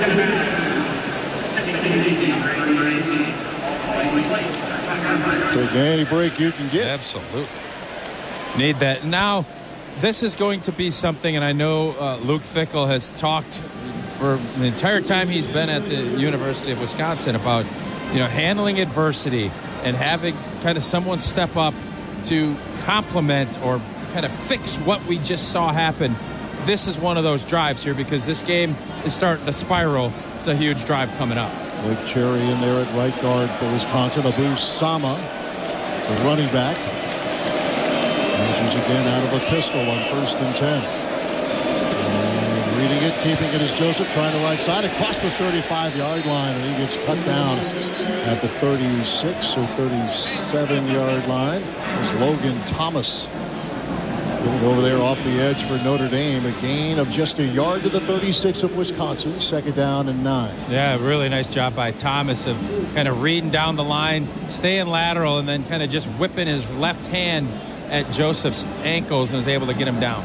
Take any break you can get. Absolutely. Need that. Now, this is going to be something, and I know Luke Fickell has talked for the entire time he's been at the University of Wisconsin about, handling adversity and having kind of someone step up to complement or kind of fix what we just saw happen. This is one of those drives here because this game is starting to spiral. It's a huge drive coming up. Blake Cherry in there at right guard for Wisconsin. Abu Sama, the running back. Badgers again out of a pistol on 1st and 10. And reading it, keeping it is Joseph, trying the right side across the 35-yard line, and he gets cut down at the 36 or 37-yard line. There's Logan Thomas getting over there off the edge for Notre Dame. A gain of just a yard to the 36 of Wisconsin. 2nd down and 9. Yeah, really nice job by Thomas of kind of reading down the line, staying lateral, and then kind of just whipping his left hand at Joseph's ankles and was able to get him down.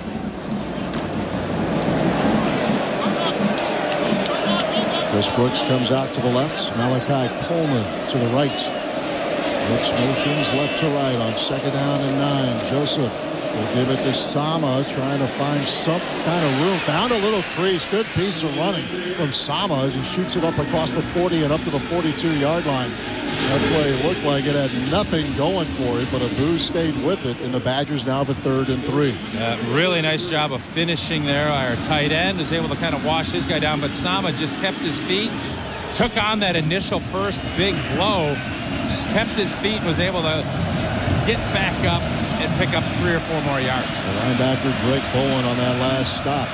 Chris Brooks comes out to the left. Malachi Coleman to the right. Brooks motions left to right on 2nd down and 9. Joseph will give it to Sama, trying to find some kind of room. Found a little crease. Good piece of running from Sama as he shoots it up across the 40 and up to the 42-yard line. That play looked like it had nothing going for it, but Abu stayed with it, and the Badgers now have a 3rd and 3. Really nice job of finishing there. Our tight end is able to kind of wash his guy down, but Sama just kept his feet, took on that initial first big blow, kept his feet, and was able to get back up and pick up 3 or 4 more yards. The linebacker Drake Bowen on that last stop.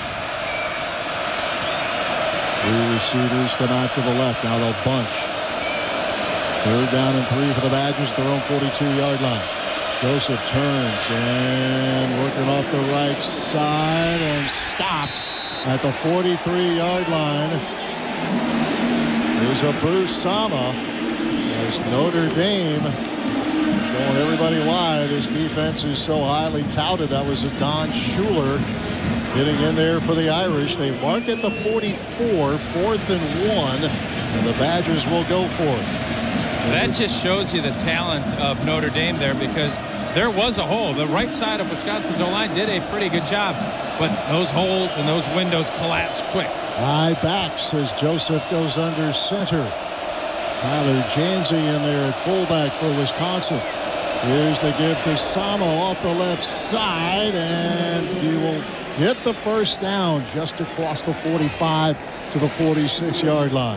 3 receivers come out to the left. Now they'll bunch. 3rd down and 3 for the Badgers at their own 42-yard line. Joseph turns and working off the right side and stopped at the 43-yard line. There's Abu Sama as Notre Dame showing everybody why this defense is so highly touted. That was a Don Schuler getting in there for the Irish. They mark at the 44, 4th and 1, and the Badgers will go for it. That just shows you the talent of Notre Dame there because there was a hole. The right side of Wisconsin's O-line did a pretty good job, but those holes and those windows collapsed quick. High backs as Joseph goes under center. Tyler Janzy in there at fullback for Wisconsin. Here's the give to Sama off the left side, and he will get the 1st down just across the 45 to the 46-yard line.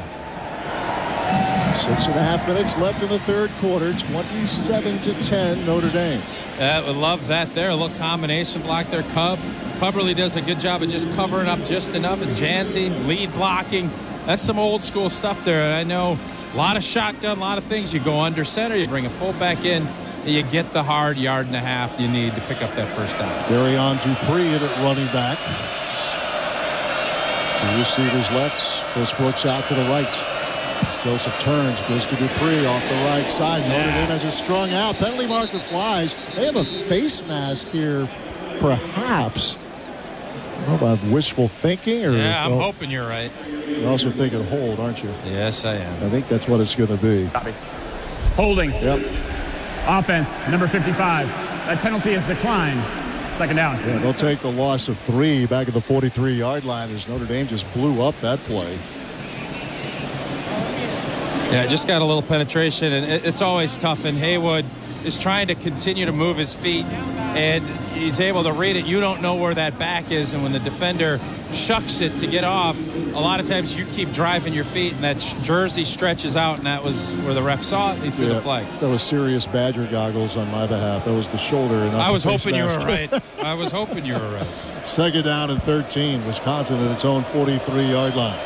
6.5 minutes left in the 3rd quarter. 27-10 Notre Dame. I love that there. A little combination block there. Cub really does a good job of just covering up just enough. And Jancy, lead blocking. That's some old school stuff there. And I know a lot of shotgun, a lot of things. You go under center, you bring a fullback in, and you get the hard 1.5 yards you need to pick up that 1st down. Darion Dupree at running back. 2 receivers left. Chris Brooks out to the right. Joseph turns, goes to Dupree off the right side. Notre Dame has it strung out. Penalty marker flies. They have a face mask here, perhaps. I don't know about wishful thinking. Or, yeah, I'm hoping you're right. You're also thinking hold, aren't you? Yes, I am. I think that's what it's going to be. Holding. Yep. Offense, number 55. That penalty is declined. 2nd down. Yeah, they'll take the loss of 3 back at the 43-yard line as Notre Dame just blew up that play. Yeah, just got a little penetration, and it's always tough. And Haywood is trying to continue to move his feet, and he's able to read it. You don't know where that back is, and when the defender shucks it to get off, a lot of times you keep driving your feet, and that jersey stretches out, and that was where the ref saw it. He threw the flag. That was serious Badger goggles on my behalf. That was the shoulder. And I was hoping you were right. I was hoping you were right. 2nd down and 13. Wisconsin at its own 43-yard line.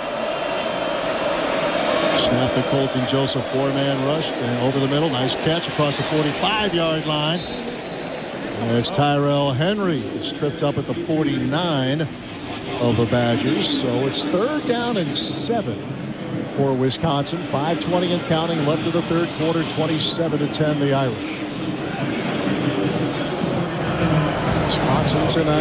Snap the Colton Joseph 4-man rush and over the middle. Nice catch across the 45-yard line. As Tyrell Henry is tripped up at the 49 of the Badgers. So it's 3rd down and 7 for Wisconsin. 5:20 and counting left of the 3rd quarter. 27-10 the Irish. Wisconsin tonight.